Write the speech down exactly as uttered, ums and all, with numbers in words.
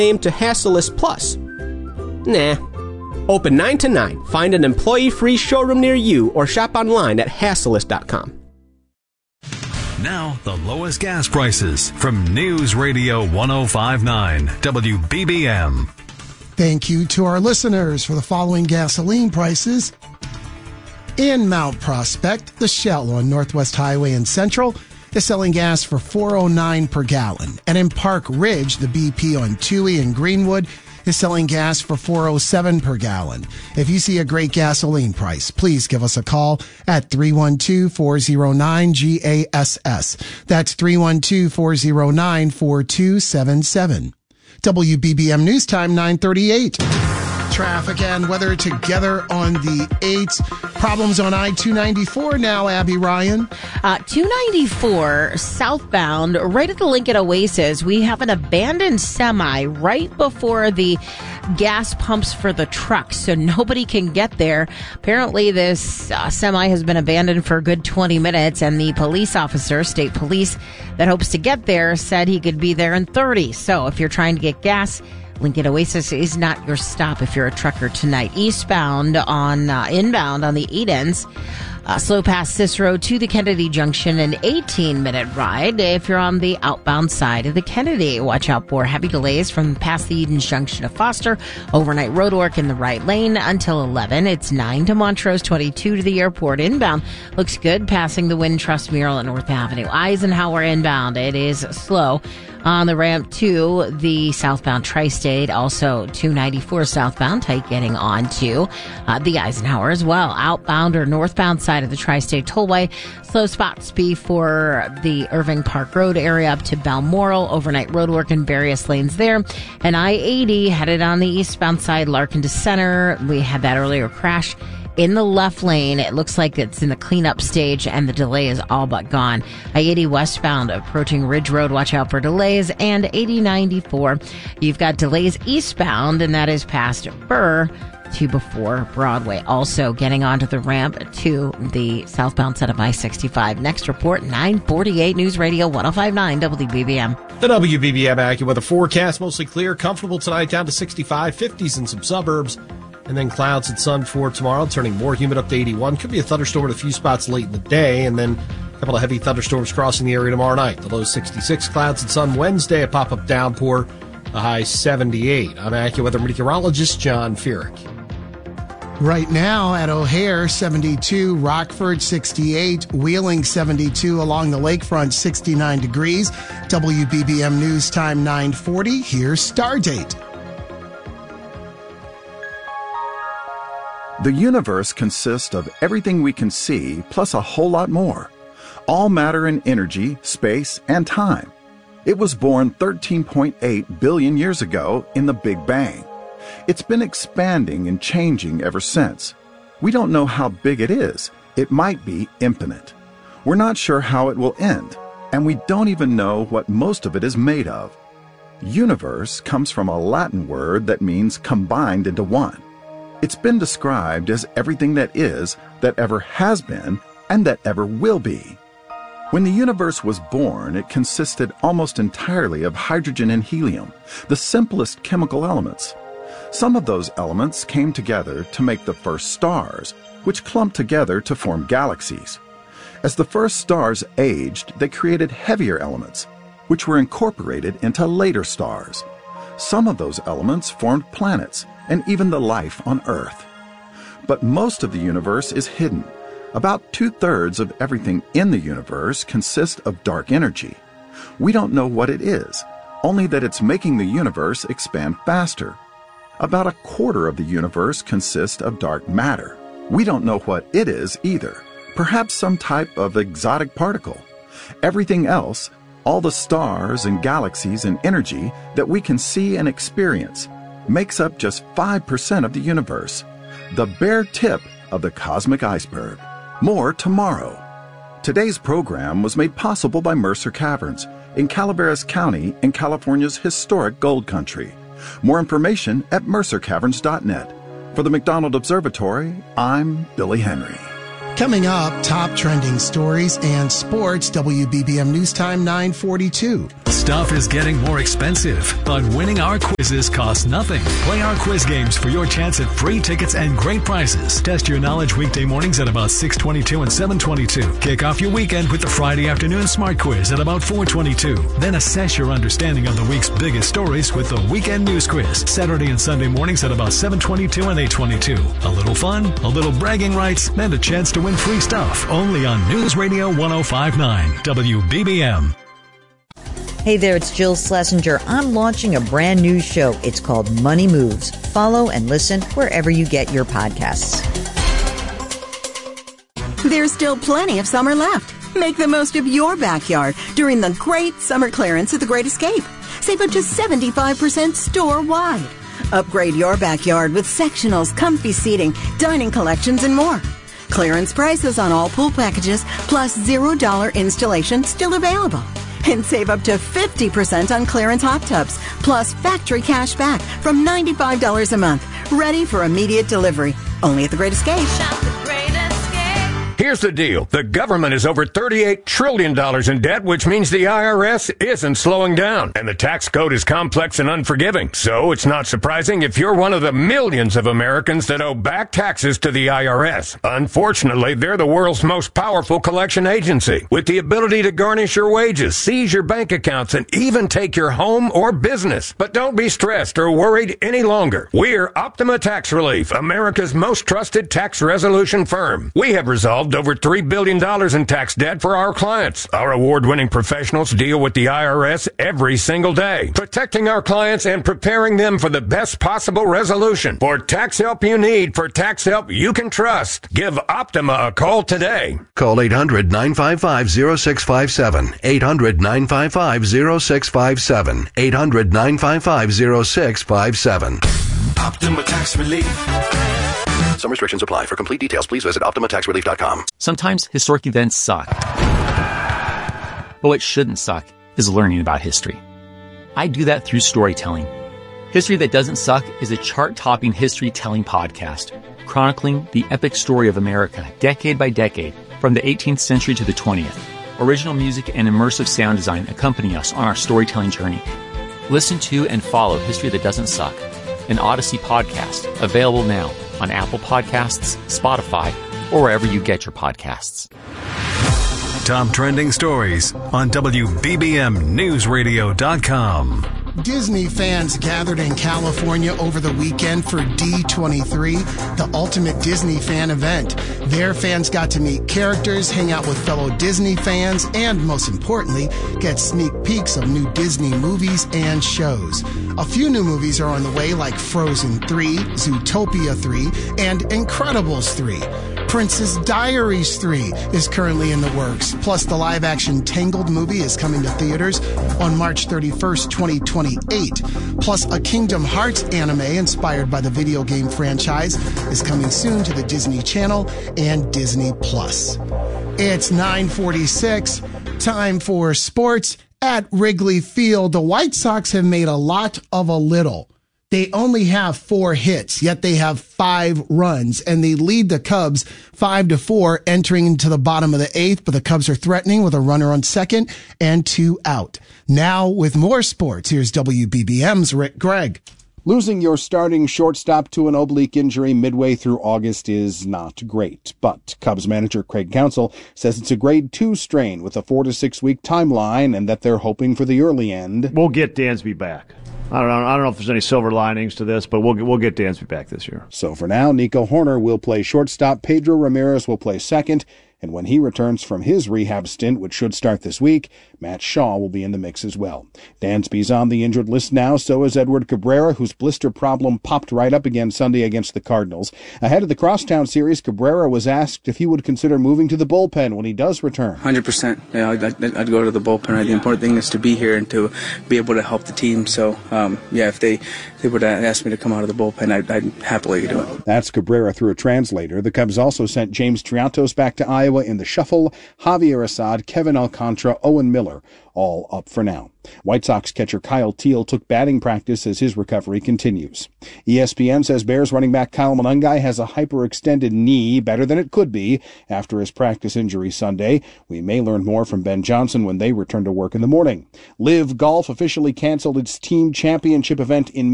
name to Hassellist Plus. Nah. Open nine to nine. Find an employee-free showroom near you or shop online at hassellist dot com. Now, the lowest gas prices from News Radio one oh five point nine W B B M. Thank you to our listeners for the following gasoline prices. In Mount Prospect, the Shell on Northwest Highway in Central is selling gas for four oh nine per gallon. And in Park Ridge, the B P on Toohey and Greenwood is selling gas for four oh seven per gallon. If you see a great gasoline price, please give us a call at three one two, four oh nine, G A S S. That's three one two, four oh nine, four two seven seven. W B B M News Time, nine thirty-eight. Traffic and weather together on the eights. Problems on I two ninety-four now, Abby Ryan. Uh, two ninety-four southbound, right at the Lincoln Oasis, we have an abandoned semi right before the gas pumps for the trucks, so nobody can get there. Apparently, this uh, semi has been abandoned for a good twenty minutes, and the police officer, state police, that hopes to get there said he could be there in thirty. So if you're trying to get gas, Lincoln Oasis is not your stop if you're a trucker tonight. Eastbound on, uh, inbound on the Edens, uh, slow past Cicero to the Kennedy Junction, an eighteen minute ride. If you're on the outbound side of the Kennedy, watch out for heavy delays from past the Edens Junction to Foster. Overnight road work in the right lane until eleven. It's nine to Montrose, twenty-two to the airport. Inbound looks good, passing the Wintrust mural at North Avenue. Eisenhower inbound, it is slow on the ramp to the southbound Tri-State, also two ninety-four southbound, tight getting on to uh, the Eisenhower as well. Outbound or northbound side of the Tri-State Tollway, slow spots before the Irving Park Road area up to Balmoral. Overnight roadwork in various lanes there. And I eighty headed on the eastbound side, Larkin to Center. We had that earlier crash in the left lane. It looks like it's in the cleanup stage, and the delay is all but gone. I eighty westbound approaching Ridge Road, watch out for delays. And eighty ninety-four, you've got delays eastbound, and that is past Burr to before Broadway. Also getting onto the ramp to the southbound set of I sixty-five. Next report, nine forty-eight News Radio one oh five point nine W B B M. The W B B M AccuWeather forecast, mostly clear, comfortable tonight, down to sixty-five, fifties in some suburbs. And then clouds and sun for tomorrow, turning more humid up to eighty-one. Could be a thunderstorm at a few spots late in the day, and then a couple of heavy thunderstorms crossing the area tomorrow night. The low sixty-six, clouds and sun Wednesday, a pop-up downpour, the high seventy-eight. I'm AccuWeather meteorologist John Furyk. Right now at O'Hare, seventy-two, Rockford, sixty-eight, Wheeling, seventy-two, along the lakefront, sixty-nine degrees. W B B M News Time, nine forty. Here's Stardate. The universe consists of everything we can see, plus a whole lot more. All matter and energy, space, and time. It was born thirteen point eight billion years ago in the Big Bang. It's been expanding and changing ever since. We don't know how big it is. It might be infinite. We're not sure how it will end, and we don't even know what most of it is made of. Universe comes from a Latin word that means combined into one. It's been described as everything that is, that ever has been, and that ever will be. When the universe was born, it consisted almost entirely of hydrogen and helium, the simplest chemical elements. Some of those elements came together to make the first stars, which clumped together to form galaxies. As the first stars aged, they created heavier elements, which were incorporated into later stars. Some of those elements formed planets, and even the life on Earth. But most of the universe is hidden. About two-thirds of everything in the universe consists of dark energy. We don't know what it is, only that it's making the universe expand faster. About a quarter of the universe consists of dark matter. We don't know what it is either. Perhaps some type of exotic particle. Everything else, all the stars and galaxies and energy that we can see and experience, makes up just five percent of the universe, the bare tip of the cosmic iceberg. More tomorrow. Today's program was made possible by Mercer Caverns in Calaveras County in California's historic gold country. More information at mercer caverns dot net. For the McDonald Observatory, I'm Billy Henry. Coming up, top trending stories and sports, W B B M News Time nine forty-two. Stuff is getting more expensive, but winning our quizzes costs nothing. Play our quiz games for your chance at free tickets and great prizes. Test your knowledge weekday mornings at about six twenty-two and seven twenty-two. Kick off your weekend with the Friday afternoon smart quiz at about four twenty-two. Then assess your understanding of the week's biggest stories with the weekend news quiz, Saturday and Sunday mornings at about seven twenty-two and eight twenty-two. A little fun, a little bragging rights, and a chance to win free stuff. Only on News Radio one oh five point nine W B B M. Hey there, it's Jill Schlesinger. I'm launching a brand new show. It's called Money Moves. Follow and listen wherever you get your podcasts. There's still plenty of summer left. Make the most of your backyard during the great summer clearance at The Great Escape. Save up to seventy-five percent store-wide. Upgrade your backyard with sectionals, comfy seating, dining collections, and more. Clearance prices on all pool packages, plus zero dollar installation still available. And save up to fifty percent on clearance hot tubs, plus factory cash back from ninety-five dollars a month. Ready for immediate delivery. Only at The Great Escape. Shop The Great Escape. Here's the deal. The government is over thirty-eight trillion dollars in debt, which means the I R S isn't slowing down. And the tax code is complex and unforgiving. So it's not surprising if you're one of the millions of Americans that owe back taxes to the I R S. Unfortunately, they're the world's most powerful collection agency, with the ability to garnish your wages, seize your bank accounts, and even take your home or business. But don't be stressed or worried any longer. We're Optima Tax Relief, America's most trusted tax resolution firm. We have resolved over three billion dollars in tax debt for our clients. Our award-winning professionals deal with the I R S every single day, protecting our clients and preparing them for the best possible resolution. For tax help you need, for tax help you can trust, give Optima a call today. Call eight hundred, nine five five, zero six five seven, eight hundred, nine five five, zero six five seven, eight hundred, nine five five, zero six five seven. Optima Tax Relief. Some restrictions apply. For complete details, please visit optima tax relief dot com. Sometimes historic events suck. But what shouldn't suck is learning about history. I do that through storytelling. History That Doesn't Suck is a chart-topping history-telling podcast chronicling the epic story of America decade by decade from the eighteenth century to the twentieth. Original music and immersive sound design accompany us on our storytelling journey. Listen to and follow History That Doesn't Suck, an Odyssey podcast, available now on Apple Podcasts, Spotify, or wherever you get your podcasts. Top trending stories on W B B M News Radio dot com. Disney fans gathered in California over the weekend for D twenty-three, the ultimate Disney fan event. Their fans got to meet characters, hang out with fellow Disney fans, and most importantly, get sneak peeks of new Disney movies and shows. A few new movies are on the way, like Frozen three, Zootopia three, and Incredibles three. Princess Diaries three is currently in the works. Plus, the live-action Tangled movie is coming to theaters on March thirty-first, twenty twenty-eight. Plus, a Kingdom Hearts anime inspired by the video game franchise is coming soon to the Disney Channel and Disney Plus. It's nine forty-six, time for sports. At Wrigley Field, the White Sox have made a lot of a little. They only have four hits, yet they have five runs, and they lead the Cubs five to four entering into the bottom of the eighth, but the Cubs are threatening with a runner on second and two out. Now with more sports, here's W B B M's Rick Gregg. Losing your starting shortstop to an oblique injury midway through August is not great, but Cubs manager Craig Counsell says it's a grade two strain with a four to six week timeline and that they're hoping for the early end. We'll get Dansby back. I don't know. I don't know if there's any silver linings to this, but we'll we'll get Dansby back this year. So for now, Nico Horner will play shortstop. Pedro Ramirez will play second. And when he returns from his rehab stint, which should start this week, Matt Shaw will be in the mix as well. Dansby's on the injured list now, so is Edward Cabrera, whose blister problem popped right up again Sunday against the Cardinals. Ahead of the Crosstown Series, Cabrera was asked if he would consider moving to the bullpen when he does return. one hundred percent. Yeah, I'd, I'd, I'd go to the bullpen. The important thing is to be here and to be able to help the team. So, um, yeah, if they, they would ask me to come out of the bullpen, I'd, I'd happily do it. That's Cabrera through a translator. The Cubs also sent James Triantos back to Iowa Iowa in the shuffle. Javier Assad, Kevin Alcantara, Owen Miller, all up for now. White Sox catcher Kyle Teal took batting practice as his recovery continues. E S P N says Bears running back Kyle Monangai has a hyperextended knee, better than it could be, after his practice injury Sunday. We may learn more from Ben Johnson when they return to work in the morning. Live Golf officially canceled its team championship event in